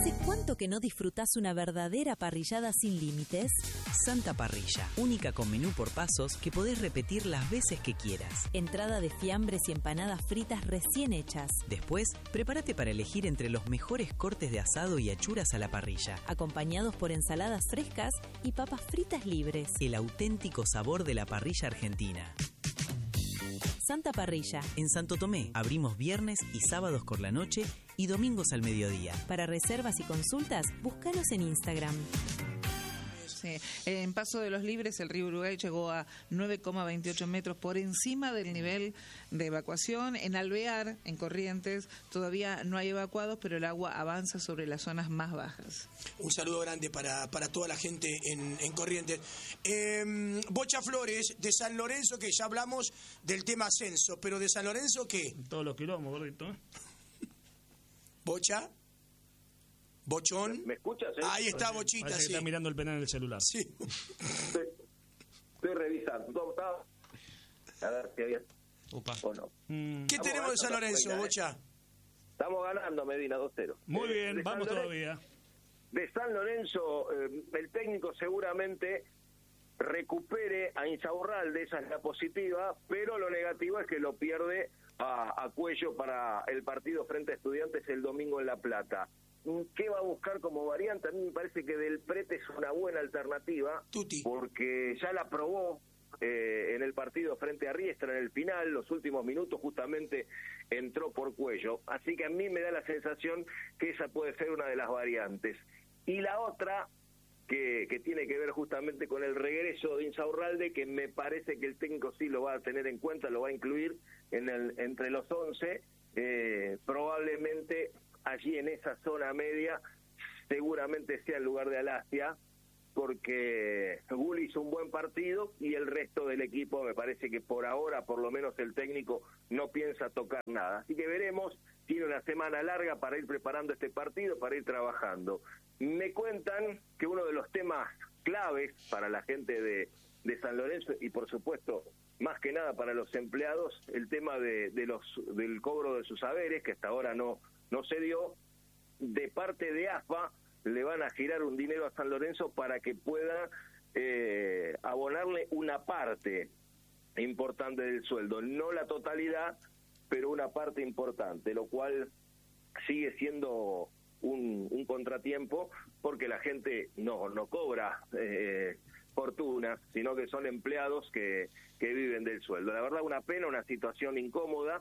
¿Hace cuánto que no disfrutás una verdadera parrillada sin límites? Santa Parrilla, única con menú por pasos que podés repetir las veces que quieras. Entrada de fiambres y empanadas fritas recién hechas. Después, prepárate para elegir entre los mejores cortes de asado y achuras a la parrilla, acompañados por ensaladas frescas y papas fritas libres. El auténtico sabor de la parrilla argentina. Santa Parrilla. En Santo Tomé, abrimos viernes y sábados por la noche y domingos al mediodía. Para reservas y consultas, búscanos en Instagram. Sí. En Paso de los Libres, el río Uruguay llegó a 9,28 metros por encima del nivel de evacuación. En Alvear, en Corrientes, todavía no hay evacuados, pero el agua avanza sobre las zonas más bajas. Un saludo grande para toda la gente en Corrientes. Bocha Flores, de San Lorenzo, que ya hablamos del tema ascenso, pero de San Lorenzo, ¿qué? Todos los quilombos, gordito. Bocha. Bochón. ¿Me escuchas? Ahí está Bochita, sí. Está mirando el penal en el celular. Sí. Estoy revisando. A ver si había... Opa. ¿O no? ¿Qué tenemos de San Lorenzo, Bocha? Estamos ganando, Medina, 2-0. Muy bien, vamos todavía. De San Lorenzo, el técnico seguramente recupere a Insaurralde, esa es la positiva, pero lo negativo es que lo pierde a Cuello para el partido frente a Estudiantes el domingo en La Plata. ¿Qué va a buscar como variante? A mí me parece que Del Prete es una buena alternativa, Tuti, porque ya la probó en el partido frente a Riestra en el final, los últimos minutos justamente entró por Cuello, así que a mí me da la sensación que esa puede ser una de las variantes. Y la otra, que tiene que ver justamente con el regreso de Insaurralde, que me parece que el técnico sí lo va a tener en cuenta, lo va a incluir entre los 11, probablemente allí en esa zona media, seguramente sea en lugar de Alastia, porque Gulli hizo un buen partido y el resto del equipo me parece que por ahora, por lo menos el técnico, no piensa tocar nada. Así que veremos, tiene una semana larga para ir preparando este partido, para ir trabajando. Me cuentan que uno de los temas claves para la gente de San Lorenzo y por supuesto más que nada para los empleados, el tema del cobro de sus haberes, que hasta ahora no se dio. De parte de AFA le van a girar un dinero a San Lorenzo para que pueda abonarle una parte importante del sueldo, no la totalidad, pero una parte importante, lo cual sigue siendo un contratiempo, porque la gente no cobra fortunas, sino que son empleados que viven del sueldo. La verdad, una pena, una situación incómoda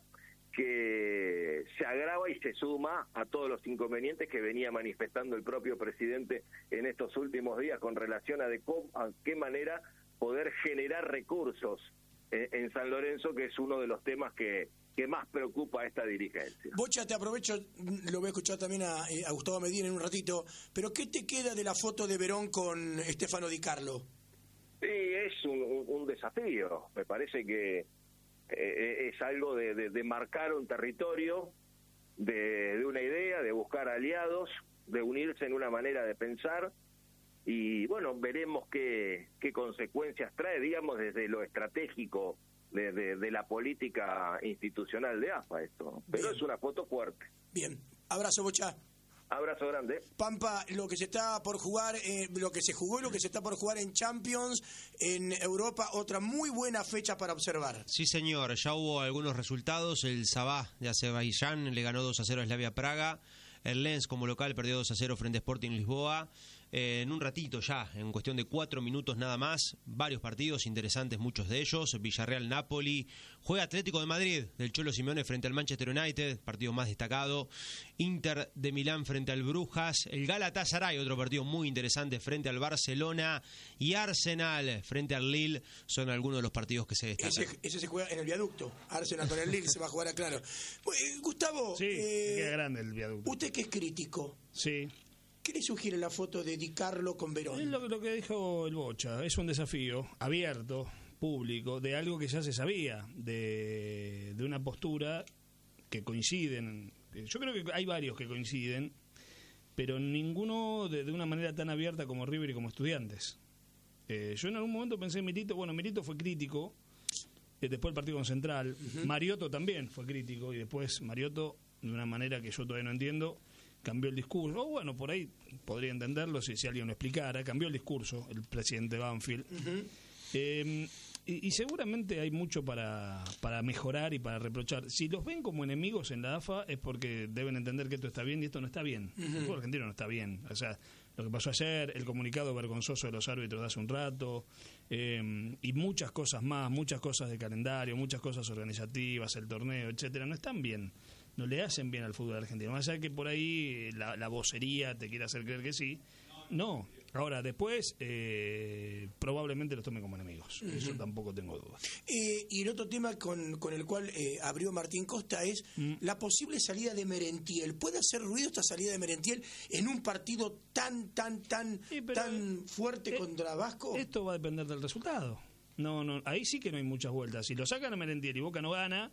que se agrava y se suma a todos los inconvenientes que venía manifestando el propio presidente en estos últimos días con relación a qué manera poder generar recursos en San Lorenzo, que es uno de los temas que más preocupa a esta dirigencia. Bocha, te aprovecho, lo voy a escuchar también a Gustavo Medina en un ratito, pero ¿qué te queda de la foto de Verón con Stefano Di Carlo? Sí, es un desafío, me parece que es algo de marcar un territorio, de una idea, de buscar aliados, de unirse en una manera de pensar, y bueno, veremos qué consecuencias trae, digamos, desde lo estratégico de la política institucional de AFA esto, pero bien. Es una foto fuerte. Bien, abrazo, Bocha. Abrazo grande. Pampa, lo que se está por jugar, lo que se jugó y lo que se está por jugar en Champions, en Europa, otra muy buena fecha para observar. Sí, señor, ya hubo algunos resultados. El Sabah de Azerbaiyán le ganó 2-0 a Slavia Praga. El Lens como local perdió 2-0 frente a Sporting Lisboa. En un ratito ya, en cuestión de 4 minutos nada más, varios partidos interesantes, muchos de ellos. Villarreal-Napoli, juega Atlético de Madrid del Cholo Simeone frente al Manchester United, partido más destacado. Inter de Milán frente al Brujas, el Galatasaray, otro partido muy interesante frente al Barcelona, y Arsenal frente al Lille, son algunos de los partidos que se destacan. Ese se juega en el viaducto, Arsenal con el Lille se va a jugar a claro. Gustavo, sí, queda grande el viaducto. Usted que es crítico. Sí. ¿Qué le sugiere la foto de Di Carlo con Verón? Es lo que dijo el Bocha, es un desafío abierto, público, de algo que ya se sabía, de una postura que coinciden. Yo creo que hay varios que coinciden, pero ninguno de una manera tan abierta como River y como Estudiantes. Yo en algún momento pensé en Milito, bueno, Milito fue crítico, después el partido con Central, Mariotto también fue crítico, y después Mariotto, de una manera que yo todavía no entiendo, cambió el discurso, o bueno, por ahí podría entenderlo si alguien lo explicara, cambió el discurso el presidente Banfield. Y seguramente hay mucho para mejorar y para reprochar. Si los ven como enemigos en la AFA es porque deben entender que esto está bien y esto no está bien. El fútbol argentino no está bien. O sea, lo que pasó ayer, el comunicado vergonzoso de los árbitros de hace un rato, y muchas cosas más, muchas cosas de calendario, muchas cosas organizativas, el torneo, etcétera, no están bien. No le hacen bien al fútbol argentino. Más allá de que por ahí la vocería te quiere hacer creer que sí. No. Ahora, después, probablemente los tomen como enemigos. Eso tampoco tengo dudas. Y el otro tema con el cual abrió Martín Costa es la posible salida de Merentiel. ¿Puede hacer ruido esta salida de Merentiel en un partido tan fuerte contra Vasco? Esto va a depender del resultado. No, ahí sí que no hay muchas vueltas. Si lo sacan a Merentiel y Boca no gana,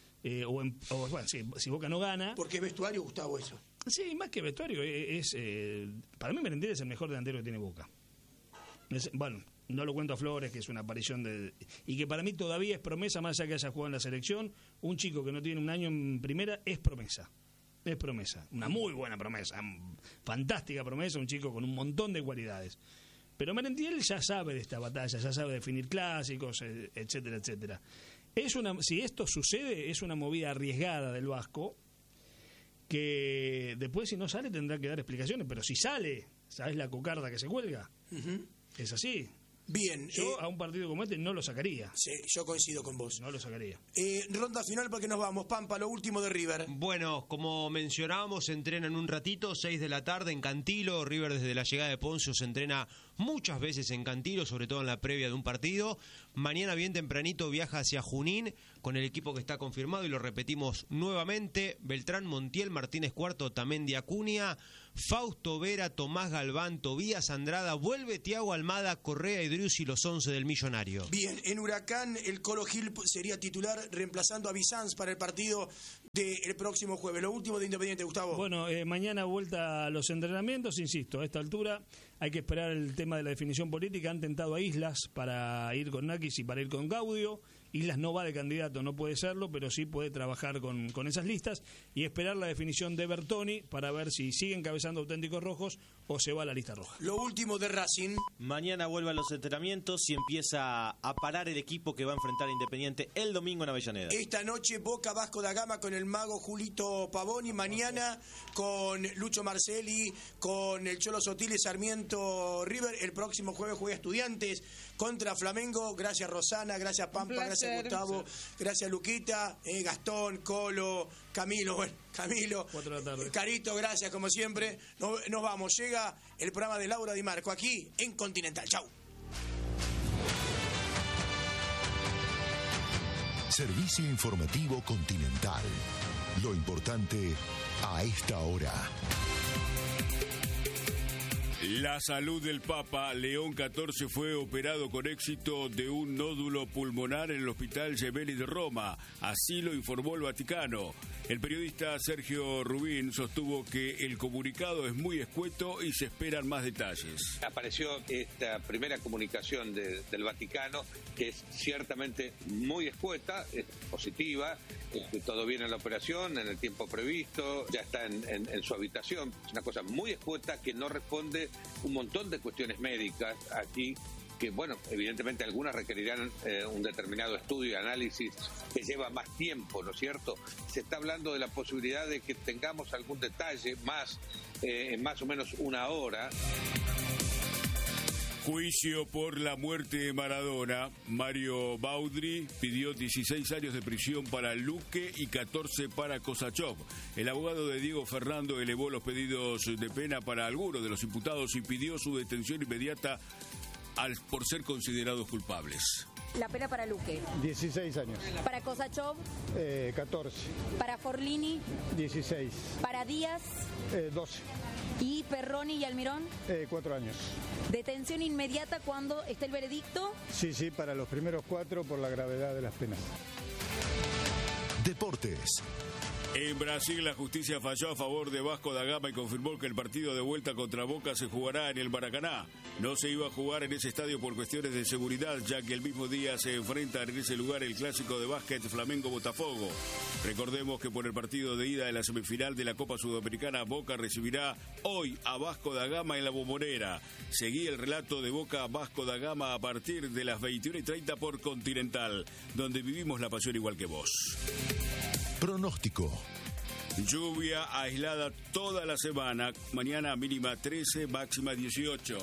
si Boca no gana... Porque es vestuario, Gustavo, eso. Sí, más que vestuario, para mí Merentiel es el mejor delantero que tiene Boca. Bueno, no lo cuento a Flores, que es una aparición y que para mí todavía es promesa, más allá que haya jugado en la selección. Un chico que no tiene un año en primera es promesa. Es promesa, una muy buena promesa, fantástica promesa, un chico con un montón de cualidades. Pero Merentiel ya sabe de esta batalla, ya sabe definir clásicos, etcétera, etcétera. Si esto sucede, es una movida arriesgada del Vasco, que después si no sale tendrá que dar explicaciones, pero si sale, ¿sabes la cocarda que se cuelga? Es así. Bien. Yo a un partido como este no lo sacaría. Sí, yo coincido con vos. No lo sacaría. Ronda final porque nos vamos. Pampa, lo último de River. Bueno, como mencionábamos, se entrena en un ratito, 6 de la tarde en Cantilo. River desde la llegada de Poncio se entrena muchas veces en Cantilo, sobre todo en la previa de un partido. Mañana bien tempranito viaja hacia Junín con el equipo que está confirmado y lo repetimos nuevamente: Beltrán, Montiel, Martínez Cuarto, Tamendi, Acuña, Fausto Vera, Tomás Galván, Tobías Andrada, vuelve Thiago Almada, Correa y Driussi, los 11 del Millonario. Bien, en Huracán el Colo Gil sería titular reemplazando a Bizanz para el partido del próximo jueves. Lo último de Independiente, Gustavo. Bueno, mañana vuelta a los entrenamientos, insisto, a esta altura hay que esperar el tema de la definición política. Han tentado a Islas para ir con Nakis y para ir con Gaudio. Islas no va de candidato, no puede serlo, pero sí puede trabajar con esas listas y esperar la definición de Bertoni para ver si sigue encabezando Auténticos Rojos o se va a la lista roja. Lo último de Racing. Mañana vuelve a los entrenamientos y empieza a parar el equipo que va a enfrentar a Independiente el domingo en Avellaneda. Esta noche Boca Vasco da Gama con el mago Julito Pavoni. Mañana con Lucho Marcelli, con el Cholo Sotile, Sarmiento River. El próximo jueves juega Estudiantes contra Flamengo. Gracias Rosana, gracias Pampa, gracias Gustavo, gracias Luquita, Gastón, Colo, Camilo, 4 de la tarde. Carito, gracias como siempre. Nos vamos, llega el programa de Laura Di Marco aquí en Continental. Chau. Servicio informativo Continental. Lo importante a esta hora. La salud del Papa León XIV fue operado con éxito de un nódulo pulmonar en el Hospital Gemelli de Roma. Así lo informó el Vaticano. El periodista Sergio Rubín sostuvo que el comunicado es muy escueto y se esperan más detalles. Apareció esta primera comunicación del Vaticano, que es ciertamente muy escueta, es positiva, todo bien en la operación, en el tiempo previsto, ya está en su habitación. Es una cosa muy escueta que no responde un montón de cuestiones médicas aquí, que bueno, evidentemente algunas requerirán un determinado estudio y análisis que lleva más tiempo, ¿no es cierto? Se está hablando de la posibilidad de que tengamos algún detalle más, en más o menos una hora. Juicio por la muerte de Maradona. Mario Baudry pidió 16 años de prisión para Luque y 14 para Kosachov. El abogado de Diego Fernando elevó los pedidos de pena para algunos de los imputados y pidió su detención inmediata por ser considerados culpables. La pena para Luque. 16 años. Para Kosachov. 14. Para Forlini. 16. Para Díaz. 12. ¿Y Perroni y Almirón? 4 años. ¿Detención inmediata cuando esté el veredicto? Sí, para los primeros 4 por la gravedad de las penas. Deportes. En Brasil, la justicia falló a favor de Vasco da Gama y confirmó que el partido de vuelta contra Boca se jugará en el Maracaná. No se iba a jugar en ese estadio por cuestiones de seguridad, ya que el mismo día se enfrentan en ese lugar el clásico de básquet Flamengo-Botafogo. Recordemos que por el partido de ida de la semifinal de la Copa Sudamericana, Boca recibirá hoy a Vasco da Gama en la Bombonera. Seguí el relato de Boca Vasco da Gama a partir de las 21:30 por Continental, donde vivimos la pasión igual que vos. Pronóstico. Lluvia aislada toda la semana. Mañana mínima 13, máxima 18.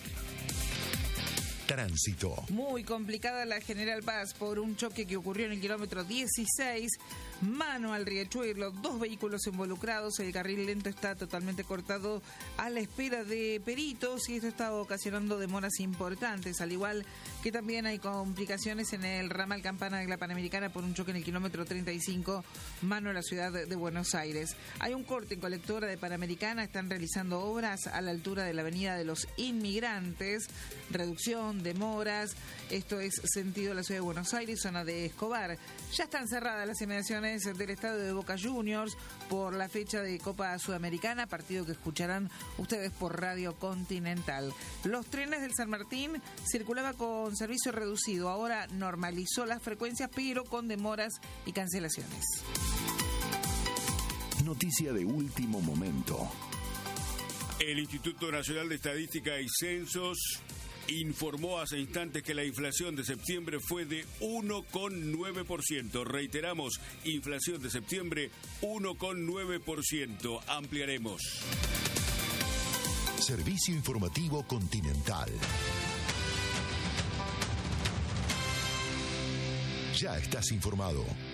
Tránsito. Muy complicada la General Paz por un choque que ocurrió en el kilómetro 16, mano al Riachuelo, 2 vehículos involucrados, el carril lento está totalmente cortado a la espera de peritos y esto está ocasionando demoras importantes, al igual que también hay complicaciones en el ramal Campana de la Panamericana por un choque en el kilómetro 35, mano a la ciudad de Buenos Aires. Hay un corte en colectora de Panamericana, están realizando obras a la altura de la avenida de los Inmigrantes, reducción, demoras, esto es sentido de la ciudad de Buenos Aires, zona de Escobar. Ya están cerradas las inmediaciones del estadio de Boca Juniors por la fecha de Copa Sudamericana, partido que escucharán ustedes por Radio Continental. Los trenes del San Martín circulaba con servicio reducido, ahora normalizó las frecuencias pero con demoras y cancelaciones. Noticia de último momento. El Instituto Nacional de Estadística y Censos informó hace instantes que la inflación de septiembre fue de 1,9%. Reiteramos, inflación de septiembre 1,9%. Ampliaremos. Servicio informativo Continental. Ya estás informado.